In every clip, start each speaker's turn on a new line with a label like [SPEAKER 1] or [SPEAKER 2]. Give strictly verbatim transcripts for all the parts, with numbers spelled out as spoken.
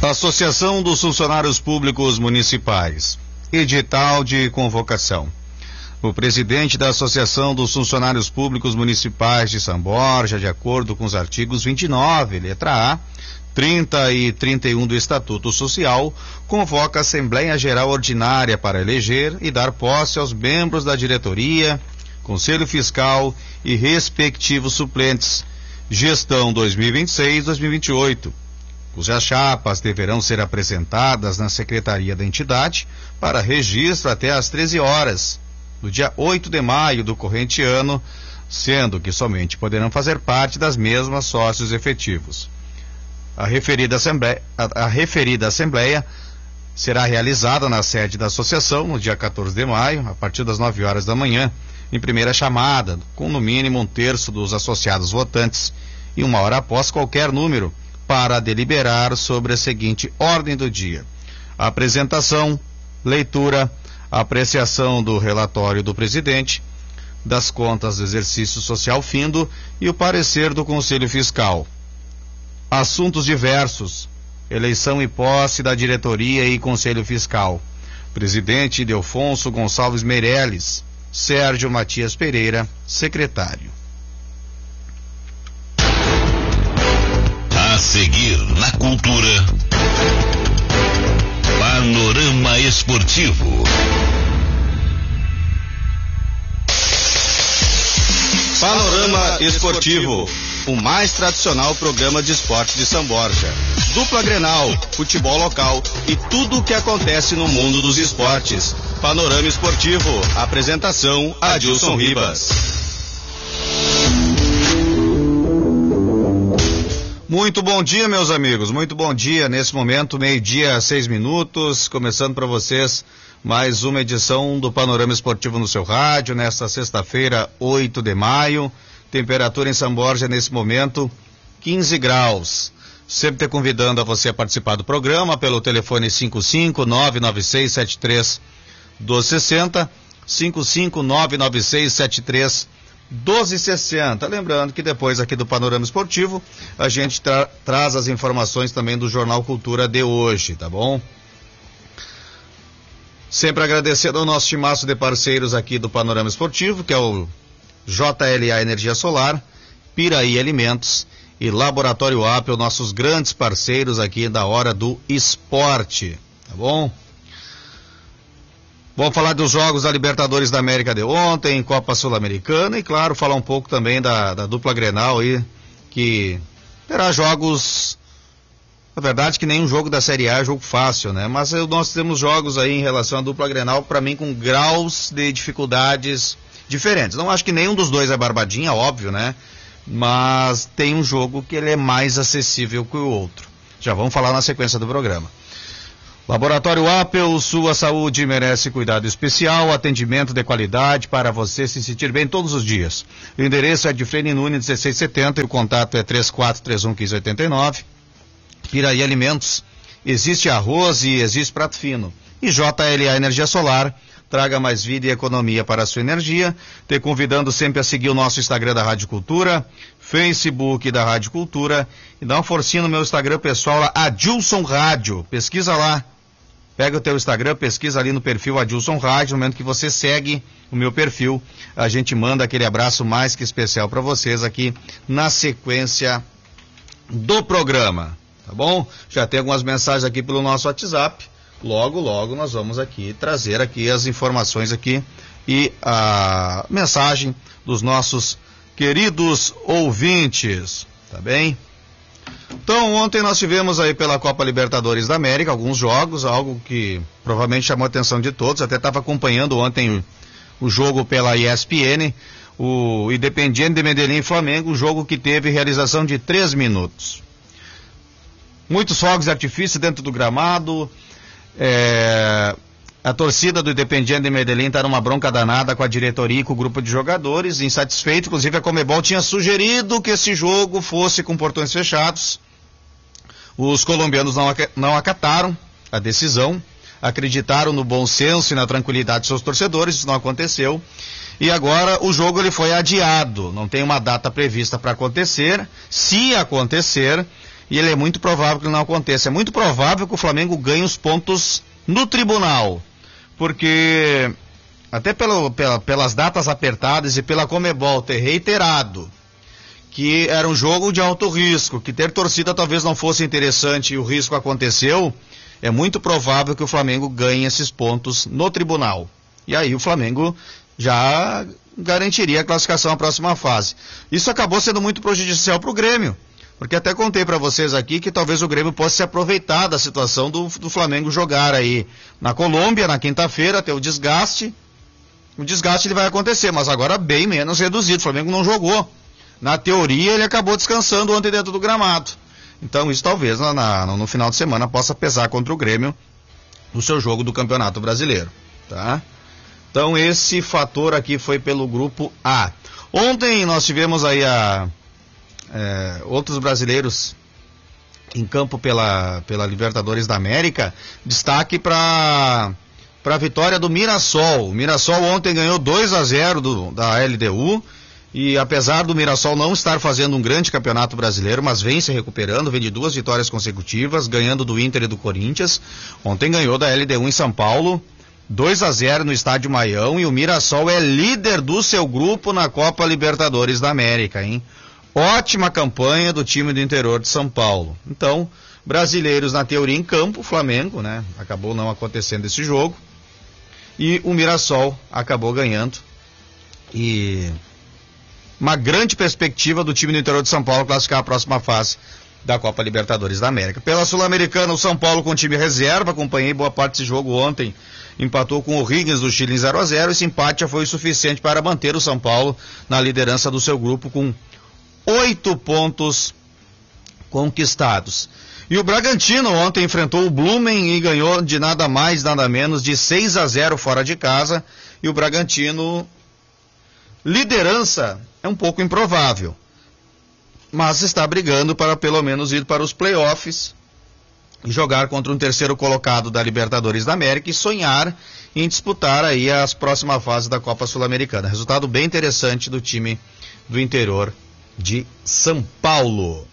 [SPEAKER 1] Associação dos Funcionários Públicos Municipais. Edital de convocação. O presidente da Associação dos Funcionários Públicos Municipais de São Borja, de acordo com os artigos vinte e nove, letra A, trinta e trinta e um do Estatuto Social, convoca a Assembleia Geral Ordinária para eleger e dar posse aos membros da diretoria, Conselho Fiscal e respectivos suplentes, gestão dois mil e vinte e seis a dois mil e vinte e oito. Cujas chapas deverão ser apresentadas na Secretaria da entidade para registro até às treze horas, no dia oito de maio do corrente ano, sendo que somente poderão fazer parte das mesmas sócios efetivos. A referida assembleia, a, a referida assembleia será realizada na sede da associação no dia quatorze de maio, a partir das nove horas da manhã, em primeira chamada, com no mínimo um terço dos associados votantes, e uma hora após qualquer número, para deliberar sobre a seguinte ordem do dia: apresentação, leitura, apreciação do relatório do presidente, das contas do exercício social findo e o parecer do Conselho Fiscal. Assuntos diversos: eleição e posse da diretoria e Conselho Fiscal. Presidente Delfonso Gonçalves Meirelles. Sérgio Matias Pereira, secretário.
[SPEAKER 2] A seguir na Cultura, Panorama Esportivo.
[SPEAKER 1] Panorama Esportivo, o mais tradicional programa de esporte de São Borja. Dupla Grenal, futebol local e tudo o que acontece no mundo dos esportes. Panorama Esportivo, apresentação Adilson Ribas. Muito bom dia, meus amigos, muito bom dia. Nesse momento, meio-dia, seis minutos, começando para vocês mais uma edição do Panorama Esportivo no seu rádio, nesta sexta-feira, oito de maio. Temperatura em São Borja, nesse momento, quinze graus. Sempre convidando a você a participar do programa pelo telefone cinco cinco nove nove seis sete três um dois seis zero, cinco cinco nove nove seis sete três um dois seis zero. Lembrando que depois aqui do Panorama Esportivo, a gente tra- traz as informações também do Jornal Cultura de hoje, tá bom? Sempre agradecendo ao nosso timaço de parceiros aqui do Panorama Esportivo, que é o J L A Energia Solar, Piraí Alimentos e Laboratório Apple, nossos grandes parceiros aqui da hora do esporte, tá bom? Vamos falar dos jogos da Libertadores da América de ontem, Copa Sul-Americana e, claro, falar um pouco também da, da dupla Grenal aí, que terá jogos, na verdade que nenhum jogo da Série A é jogo fácil, né? Mas eu, nós temos jogos aí em relação à dupla Grenal, para mim, com graus de dificuldades diferentes. Não acho que nenhum dos dois é barbadinha, óbvio, né? Mas tem um jogo que ele é mais acessível que o outro. Já vamos falar na sequência do programa. Laboratório Apple, sua saúde merece cuidado especial, atendimento de qualidade para você se sentir bem todos os dias. O endereço é de Frei Nunes dezesseis setenta e o contato é três quatro três um um cinco oito nove. Piraí Alimentos, existe arroz e existe prato fino. E J L A Energia Solar, traga mais vida e economia para a sua energia. Te convidando sempre a seguir o nosso Instagram da Rádio Cultura, Facebook da Rádio Cultura, e dá uma forcinha no meu Instagram pessoal lá, Adilson Rádio. Pesquisa lá. Pega o teu Instagram, pesquisa ali no perfil Adilson Rádio. No momento que você segue o meu perfil, a gente manda aquele abraço mais que especial para vocês aqui na sequência do programa, tá bom? Já tem algumas mensagens aqui pelo nosso WhatsApp. Logo, logo nós vamos aqui trazer aqui as informações aqui e a mensagem dos nossos queridos ouvintes, tá bem? Então, ontem nós tivemos aí pela Copa Libertadores da América alguns jogos, algo que provavelmente chamou a atenção de todos. Até estava acompanhando ontem o, o jogo pela E S P N, o Independiente de Medellín e Flamengo, um jogo que teve realização de três minutos. Muitos fogos de artifício dentro do gramado. É, a torcida do Independiente de Medellín está numa bronca danada com a diretoria e com o grupo de jogadores, insatisfeito. Inclusive a Conmebol tinha sugerido que esse jogo fosse com portões fechados. Os colombianos não, não acataram a decisão, acreditaram no bom senso e na tranquilidade de seus torcedores, isso não aconteceu. E agora o jogo ele foi adiado, não tem uma data prevista para acontecer. Se acontecer, e ele é muito provável que ele não aconteça. É muito provável que o Flamengo ganhe os pontos no tribunal, porque até pelo, pela, pelas datas apertadas e pela Conmebol ter reiterado que era um jogo de alto risco, que ter torcida talvez não fosse interessante e o risco aconteceu, é muito provável que o Flamengo ganhe esses pontos no tribunal. E aí o Flamengo já garantiria a classificação à próxima fase. Isso acabou sendo muito prejudicial para o Grêmio, porque até contei para vocês aqui que talvez o Grêmio possa se aproveitar da situação do, do Flamengo jogar aí na Colômbia, na quinta-feira, ter o desgaste. O desgaste ele vai acontecer, mas agora bem menos reduzido. O Flamengo não jogou. Na teoria, ele acabou descansando ontem dentro do gramado. Então, isso talvez na, na, no final de semana possa pesar contra o Grêmio no seu jogo do Campeonato Brasileiro. Tá? Então, esse fator aqui foi pelo grupo A. Ontem nós tivemos aí a, é, outros brasileiros em campo pela, pela Libertadores da América. Destaque para para a vitória do Mirassol. O Mirassol ontem ganhou dois a zero do, da L D U. E apesar do Mirassol não estar fazendo um grande campeonato brasileiro, mas vem se recuperando, vem de duas vitórias consecutivas, ganhando do Inter e do Corinthians. Ontem ganhou da L D U em São Paulo, dois a zero no Estádio Maião, e o Mirassol é líder do seu grupo na Copa Libertadores da América, hein? Ótima campanha do time do interior de São Paulo. Então, brasileiros na teoria em campo, o Flamengo, né? Acabou não acontecendo esse jogo. E o Mirassol acabou ganhando. E uma grande perspectiva do time do interior de São Paulo classificar a próxima fase da Copa Libertadores da América. Pela Sul-Americana, o São Paulo com time reserva, acompanhei boa parte desse jogo ontem, empatou com o Higgins do Chile em zero a zero, esse empate já foi o suficiente para manter o São Paulo na liderança do seu grupo com oito pontos conquistados. E o Bragantino ontem enfrentou o Blumen e ganhou de nada mais, nada menos de seis a zero fora de casa, e o Bragantino, liderança é um pouco improvável, mas está brigando para pelo menos ir para os playoffs e jogar contra um terceiro colocado da Libertadores da América e sonhar em disputar aí as próximas fases da Copa Sul-Americana. Resultado bem interessante do time do interior de São Paulo.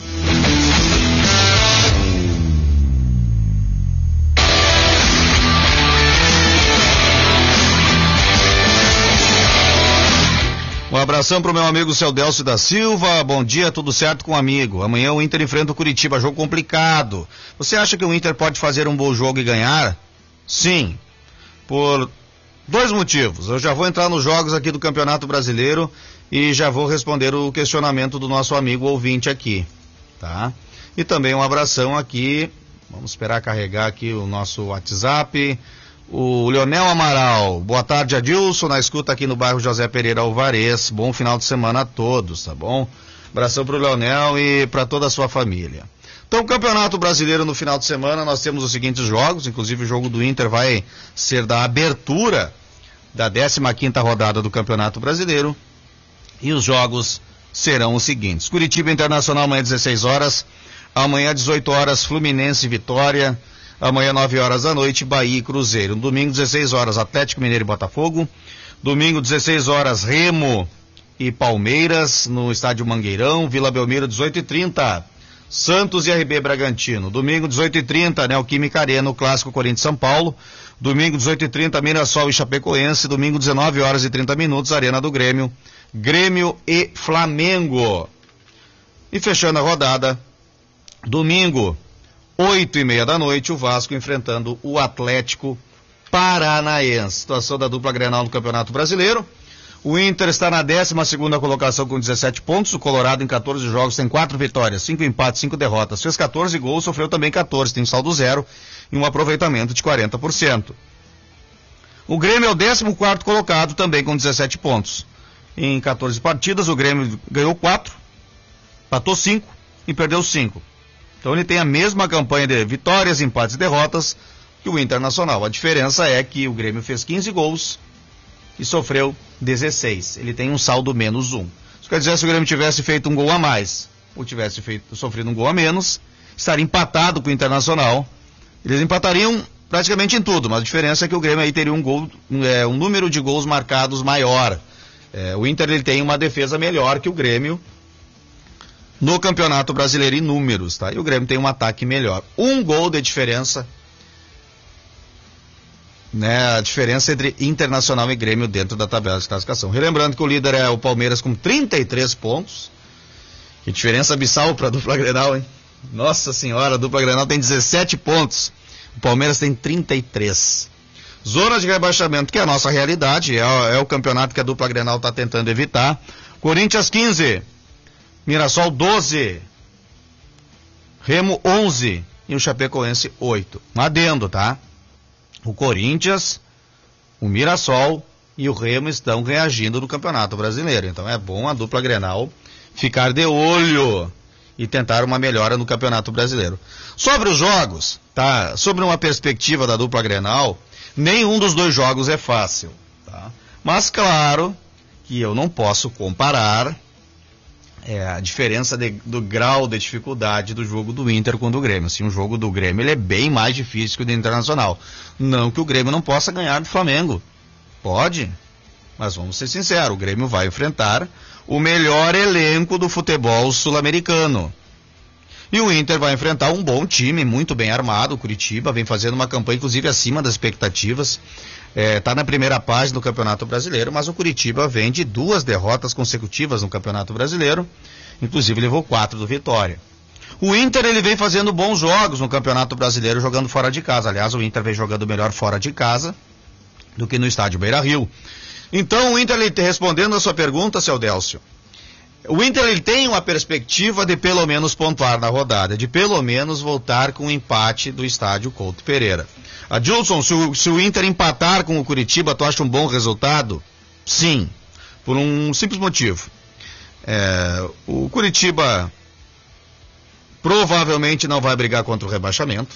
[SPEAKER 1] Um abração para o meu amigo Celdelcio da Silva. Bom dia, tudo certo com o amigo. Amanhã o Inter enfrenta o Curitiba, jogo complicado. Você acha que o Inter pode fazer um bom jogo e ganhar? Sim, por dois motivos. Eu já vou entrar nos jogos aqui do Campeonato Brasileiro e já vou responder o questionamento do nosso amigo ouvinte aqui, tá? E também um abração aqui, vamos esperar carregar aqui o nosso WhatsApp. O Leonel Amaral, boa tarde, Adilson, na escuta aqui no bairro José Pereira Alvarez, bom final de semana a todos, tá bom? Abração pro Leonel e para toda a sua família. Então, o Campeonato Brasileiro no final de semana, nós temos os seguintes jogos, inclusive o jogo do Inter vai ser da abertura da décima quinta rodada do Campeonato Brasileiro, e os jogos serão os seguintes: Curitiba Internacional amanhã às dezesseis horas, amanhã às dezoito horas Fluminense e Vitória, amanhã nove horas da noite, Bahia e Cruzeiro. No domingo, dezesseis horas, Atlético Mineiro e Botafogo. Domingo, dezesseis horas, Remo e Palmeiras, no estádio Mangueirão. Vila Belmiro, dezoito e trinta, Santos e R B Bragantino. Domingo, dezoito e trinta, Neoquímica Arena, o clássico Corinthians-São Paulo. Domingo, dezoito e trinta, Mirassol e Chapecoense. Domingo, dezenove horas e trinta minutos, Arena do Grêmio, Grêmio e Flamengo. E fechando a rodada, domingo, oito e meia da noite, o Vasco enfrentando o Atlético Paranaense. Situação da dupla Grenal no Campeonato Brasileiro. O Inter está na décima segunda colocação com dezessete pontos. O Colorado em quatorze jogos tem quatro vitórias, cinco empates, cinco derrotas. Fez quatorze gols, sofreu também quatorze, tem um saldo zero e um aproveitamento de quarenta por cento. O Grêmio é o décimo quarto colocado, também com dezessete pontos. Em quatorze partidas, o Grêmio ganhou quatro, empatou cinco e perdeu cinco. Então ele tem a mesma campanha de vitórias, empates e derrotas que o Internacional. A diferença é que o Grêmio fez quinze gols e sofreu dezesseis. Ele tem um saldo menos um. Isso quer dizer, se o Grêmio tivesse feito um gol a mais, ou tivesse feito, sofrido um gol a menos, estaria empatado com o Internacional. Eles empatariam praticamente em tudo, mas a diferença é que o Grêmio aí teria um, gol, um, é, um número de gols marcados maior. É, o Inter ele tem uma defesa melhor que o Grêmio. no Campeonato Brasileiro em números, tá? E o Grêmio tem um ataque melhor. Um gol de diferença, né? A diferença entre Internacional e Grêmio dentro da tabela de classificação. Relembrando que o líder é o Palmeiras com trinta e três pontos. Que diferença abissal para a dupla Grenal, hein? Nossa senhora, a dupla Grenal tem dezessete pontos. O Palmeiras tem trinta e três. Zona de rebaixamento, que é a nossa realidade, é, é o campeonato que a dupla Grenal está tentando evitar. Corinthians quinze, Mirassol doze, Remo onze e o Chapecoense oito. Um adendo, tá? O Corinthians, o Mirassol e o Remo estão reagindo no Campeonato Brasileiro. Então é bom a dupla Grenal ficar de olho e tentar uma melhora no Campeonato Brasileiro. Sobre os jogos, tá? Sobre uma perspectiva da dupla Grenal, nenhum dos dois jogos é fácil, tá? Mas claro que eu não posso comparar é, a diferença de, do grau de dificuldade do jogo do Inter com o do Grêmio. Assim, o jogo do Grêmio ele é bem mais difícil que o do Internacional. Não que o Grêmio não possa ganhar do Flamengo. Pode, mas vamos ser sinceros, o Grêmio vai enfrentar o melhor elenco do futebol sul-americano. E o Inter vai enfrentar um bom time, muito bem armado. O Curitiba vem fazendo uma campanha, inclusive, acima das expectativas. Está é, na primeira página do Campeonato Brasileiro, mas o Curitiba vem de duas derrotas consecutivas no Campeonato Brasileiro. Inclusive, levou quatro do Vitória. O Inter ele vem fazendo bons jogos no Campeonato Brasileiro, jogando fora de casa. Aliás, o Inter vem jogando melhor fora de casa do que no estádio Beira-Rio. Então, o Inter, ele, respondendo a sua pergunta, seu Délcio, o Inter ele tem uma perspectiva de pelo menos pontuar na rodada, de pelo menos voltar com o empate do estádio Couto Pereira. Adilson, se o, se o Inter empatar com o Curitiba, tu acha um bom resultado? Sim, por um simples motivo. É, o Curitiba provavelmente não vai brigar contra o rebaixamento.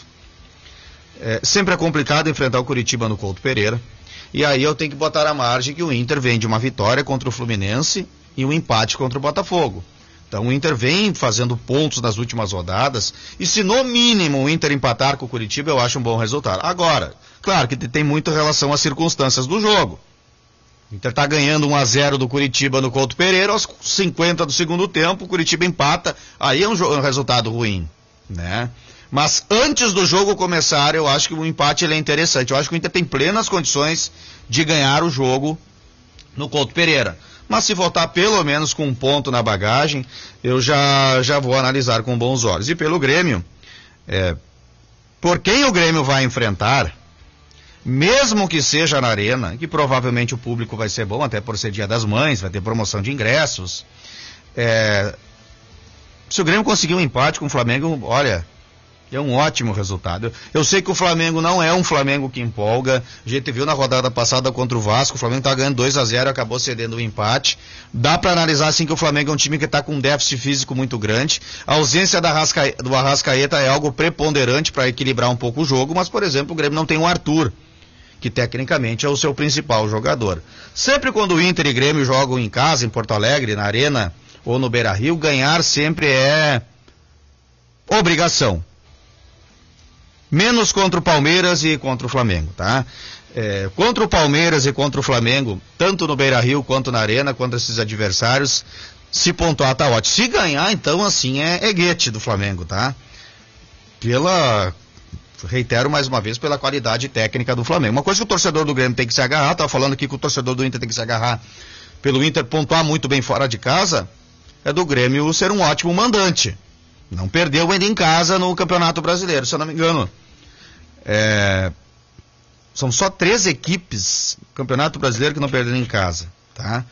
[SPEAKER 1] É, sempre é complicado enfrentar o Curitiba no Couto Pereira. E aí eu tenho que botar a margem que o Inter vem de uma vitória contra o Fluminense e um empate contra o Botafogo. Então o Inter vem fazendo pontos nas últimas rodadas, e se no mínimo o Inter empatar com o Curitiba, eu acho um bom resultado. Agora, claro que tem muita relação às circunstâncias do jogo. O Inter está ganhando um a zero do Curitiba no Couto Pereira, aos cinquenta do segundo tempo, o Curitiba empata, aí é um, um resultado ruim, né? Mas antes do jogo começar, eu acho que o empate ele é interessante. Eu acho que o Inter tem plenas condições de ganhar o jogo no Couto Pereira. Mas se voltar pelo menos com um ponto na bagagem, eu já, já vou analisar com bons olhos. E pelo Grêmio, é, por quem o Grêmio vai enfrentar, mesmo que seja na Arena, que provavelmente o público vai ser bom, até por ser Dia das Mães, vai ter promoção de ingressos, é, se o Grêmio conseguir um empate com o Flamengo, olha, é um ótimo resultado. Eu sei que o Flamengo não é um Flamengo que empolga. A gente viu na rodada passada contra o Vasco, o Flamengo tá ganhando dois a zero e acabou cedendo o empate. Dá para analisar assim que o Flamengo é um time que está com um déficit físico muito grande. A ausência da Arrasca... do Arrascaeta é algo preponderante para equilibrar um pouco o jogo, mas, por exemplo, o Grêmio não tem o Arthur, que tecnicamente é o seu principal jogador. Sempre quando o Inter e Grêmio jogam em casa, em Porto Alegre, na Arena ou no Beira-Rio, ganhar sempre é obrigação. Menos contra o Palmeiras e contra o Flamengo, tá? É, contra o Palmeiras e contra o Flamengo, tanto no Beira-Rio quanto na Arena, contra esses adversários, se pontuar tá ótimo. Se ganhar, então, assim, é, é guete do Flamengo, tá? Pela, reitero mais uma vez, pela qualidade técnica do Flamengo. Uma coisa que o torcedor do Grêmio tem que se agarrar, tava falando aqui que o torcedor do Inter tem que se agarrar pelo Inter pontuar muito bem fora de casa, é do Grêmio ser um ótimo mandante. Não perdeu ainda em casa no Campeonato Brasileiro, se eu não me engano. É, são só três equipes no Campeonato Brasileiro que não perderam em casa, tá?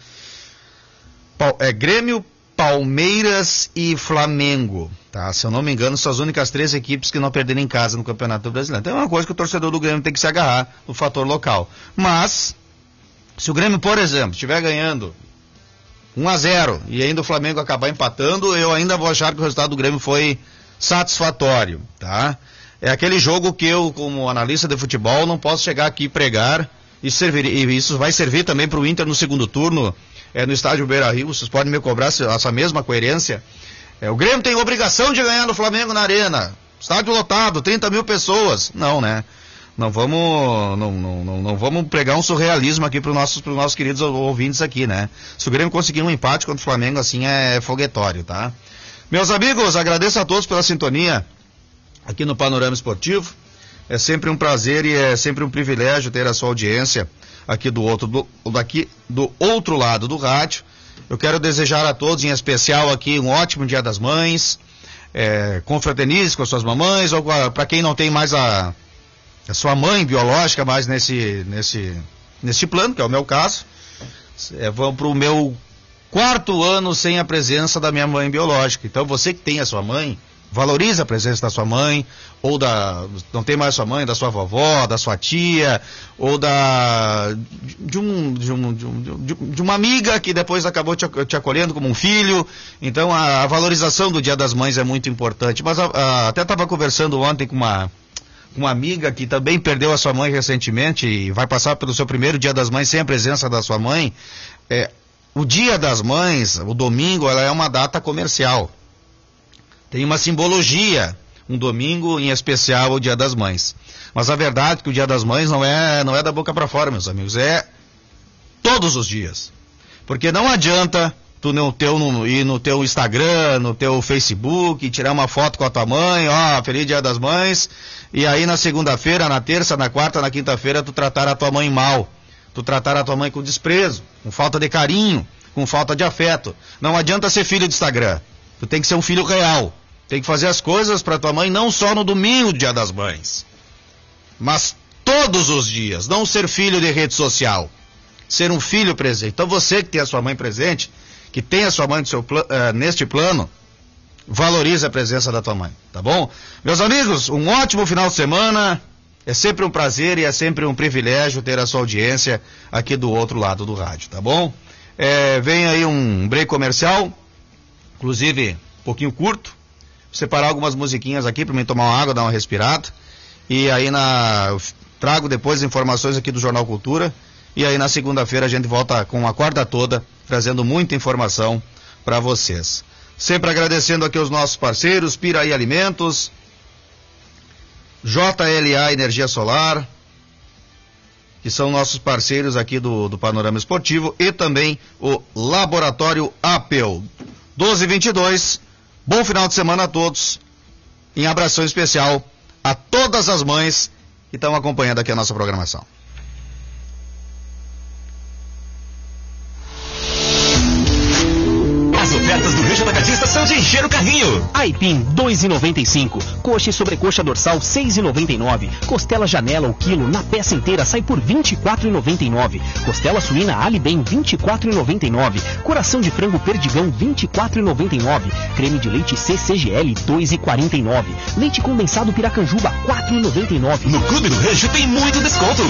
[SPEAKER 1] É Grêmio, Palmeiras e Flamengo, tá? Se eu não me engano, são as únicas três equipes que não perderam em casa no Campeonato Brasileiro. Então é uma coisa que o torcedor do Grêmio tem que se agarrar no fator local. Mas, se o Grêmio, por exemplo, estiver ganhando um a zero e ainda o Flamengo acabar empatando, eu ainda vou achar que o resultado do Grêmio foi satisfatório, tá? É aquele jogo que eu, como analista de futebol, não posso chegar aqui e pregar, e, servir, e isso vai servir também para o Inter no segundo turno, é, no estádio Beira-Rio. Vocês podem me cobrar essa mesma coerência. É, o Grêmio tem obrigação de ganhar no Flamengo na Arena, estádio lotado, trinta mil pessoas. Não, né? Não vamos, não, não, não, não vamos pregar um surrealismo aqui para os nossos, pros nossos queridos ouvintes aqui, né? Se o Grêmio conseguir um empate contra o Flamengo, assim, é foguetório, tá? Meus amigos, agradeço a todos pela sintonia aqui no Panorama Esportivo. É sempre um prazer e é sempre um privilégio ter a sua audiência aqui do outro, do, daqui, do outro lado do rádio. Eu quero desejar a todos, em especial aqui, um ótimo Dia das Mães. É, confraternize com as suas mamães, ou para quem não tem mais a, a sua mãe biológica mais nesse, nesse, nesse plano, que é o meu caso. É, vou para o meu quarto ano sem a presença da minha mãe biológica. Então você que tem a sua mãe, valorize a presença da sua mãe, ou da, não tem mais a sua mãe, da sua vovó, da sua tia, ou da, de, um, de, um, de, um, de uma amiga que depois acabou te, te acolhendo como um filho. Então a, a valorização do Dia das Mães é muito importante. Mas a, a, até estava conversando ontem com uma, uma amiga que também perdeu a sua mãe recentemente e vai passar pelo seu primeiro Dia das Mães sem a presença da sua mãe. É, o Dia das Mães, o domingo, ela é uma data comercial. Tem uma simbologia, um domingo em especial o Dia das Mães. Mas a verdade é que o Dia das Mães não é, não é da boca para fora, meus amigos, é todos os dias. Porque não adianta tu no teu, no, ir no teu Instagram, no teu Facebook, tirar uma foto com a tua mãe, ó, feliz Dia das Mães, e aí na segunda-feira, na terça, na quarta, na quinta-feira, tu tratar a tua mãe mal. Tu tratar a tua mãe com desprezo, com falta de carinho, com falta de afeto. Não adianta ser filho de Instagram. Tu tem que ser um filho real. Tem que fazer as coisas para tua mãe não só no domingo, Dia das Mães, mas todos os dias. Não ser filho de rede social. Ser um filho presente. Então você que tem a sua mãe presente, que tem a sua mãe no seu, uh, neste plano, valorize a presença da tua mãe, tá bom? Meus amigos, um ótimo final de semana. É sempre um prazer e é sempre um privilégio ter a sua audiência aqui do outro lado do rádio, tá bom? É, vem aí um break comercial, inclusive um pouquinho curto. Separar algumas musiquinhas aqui para mim tomar uma água, dar uma respirada. E aí na eu trago depois informações aqui do Jornal Cultura. E aí na segunda-feira a gente volta com a quarta toda, trazendo muita informação para vocês. Sempre agradecendo aqui os nossos parceiros, Piraí Alimentos, J L A Energia Solar, que são nossos parceiros aqui do, do Panorama Esportivo, e também o Laboratório Apple. doze e vinte e dois. Bom final de semana a todos, em abração especial a todas as mães que estão acompanhando aqui a nossa programação.
[SPEAKER 3] As ofertas do Rancho Atacadista são de encher o carrinho.
[SPEAKER 4] Aipim, dois reais e noventa e cinco centavos. Coxa e sobrecoxa dorsal, seis reais e noventa e nove centavos. Costela janela, o quilo, na peça inteira, sai por vinte e quatro reais e noventa e nove centavos. Costela suína Ali Bem, vinte e quatro reais e noventa e nove centavos. Coração de frango Perdigão, vinte e quatro reais e noventa e nove centavos. Creme de leite C C G L, dois reais e quarenta e nove centavos. Leite condensado Piracanjuba, quatro reais e noventa e nove centavos.
[SPEAKER 3] No Clube do Rancho tem muito desconto.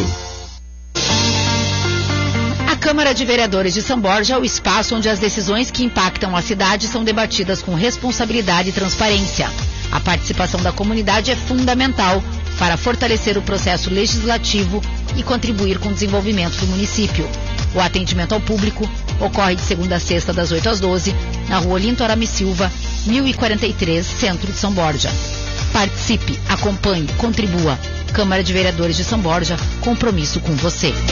[SPEAKER 5] A Câmara de Vereadores de São Borja é o espaço onde as decisões que impactam a cidade são debatidas com responsabilidade e transparência. A participação da comunidade é fundamental para fortalecer o processo legislativo e contribuir com o desenvolvimento do município. O atendimento ao público ocorre de segunda a sexta, das oito às doze, na rua Olinto Arame Silva, mil e quarenta e três, centro de São Borja. Participe, acompanhe, contribua. Câmara de Vereadores de São Borja, compromisso com você.